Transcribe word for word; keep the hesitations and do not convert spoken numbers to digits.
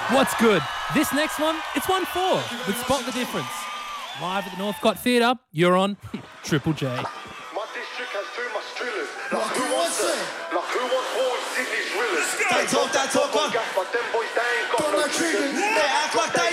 What's good? This next one, it's one four with Spot the Difference. Live at the Northcott Theatre, you're on Triple J. My district has too much drillers. Like who wants it? Like who wants war in Sydney's drillers? They talk that talk on. Gas, but them boys, they ain't got no triggers. They act like they